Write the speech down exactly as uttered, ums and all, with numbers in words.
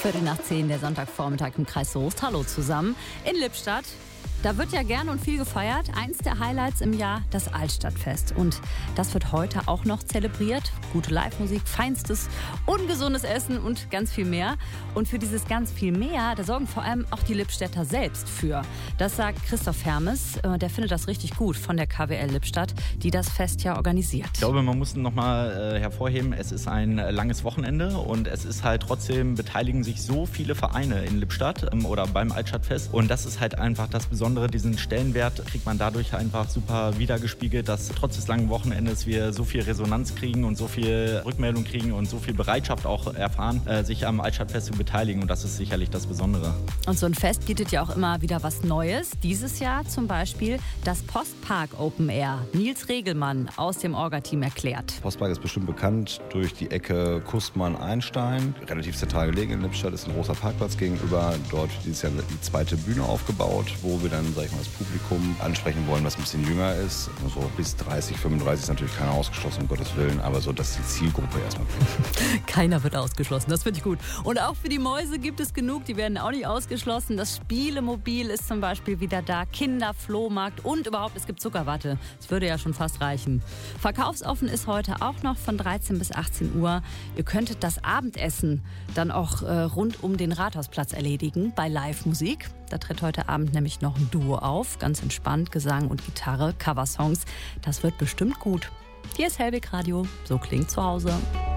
Viertel nach zehn, der Sonntagvormittag im Kreis Soest. Hallo zusammen. In Lippstadt, da wird ja gern und viel gefeiert. Eins der Highlights im Jahr, das Altstadtfest. Und das wird heute auch noch zelebriert. Gute Live-Musik, feinstes, ungesundes Essen und ganz viel mehr. Und für dieses ganz viel mehr, da sorgen vor allem auch die Lippstädter selbst für. Das sagt Christoph Hermes. Der findet das richtig gut von der K W L Lippstadt, die das Fest ja organisiert. Ich glaube, man muss noch mal äh, hervorheben, es ist ein langes Wochenende und es ist halt trotzdem, beteiligen sich so viele Vereine in Lippstadt ähm, oder beim Altstadtfest. Und das ist halt einfach das Besondere. Diesen Stellenwert kriegt man dadurch einfach super wiedergespiegelt, dass trotz des langen Wochenendes wir so viel Resonanz kriegen und so viel Rückmeldung kriegen und so viel Bereitschaft auch erfahren, äh, sich am Altstadtfest zu beteiligen. Und das ist sicherlich das Besondere. Und so ein Fest bietet ja auch immer wieder was Neues. Dieses Jahr zum Beispiel das Postpark Open Air. Nils Regelmann aus dem Orga-Team erklärt. Postpark ist bestimmt bekannt durch die Ecke Kustmann-Einstein. Relativ zentral gelegen in Lippstadt ist ein großer Parkplatz gegenüber. Dort dieses Jahr die zweite Bühne aufgebaut, wo wir dann, sag ich mal, das Publikum ansprechen wollen, was ein bisschen jünger ist. So bis dreißig, fünfunddreißig ist natürlich keiner ausgeschlossen, um Gottes Willen, aber so, dass die Zielgruppe erstmal kommt. Keiner wird ausgeschlossen, das finde ich gut. Und auch für die Mäuse gibt es genug, die werden auch nicht ausgeschlossen. Das Spielemobil ist zum Beispiel wieder da, Kinderflohmarkt und überhaupt, es gibt Zuckerwatte. Das würde ja schon fast reichen. Verkaufsoffen ist heute auch noch von dreizehn bis achtzehn Uhr. Ihr könntet das Abendessen dann auch äh, rund um den Rathausplatz erledigen bei Live-Musik. Da tritt heute Abend nämlich noch ein Duo auf. Ganz entspannt, Gesang und Gitarre, Coversongs. Das wird bestimmt gut. Hier ist Hellweg Radio. So klingt zu Hause.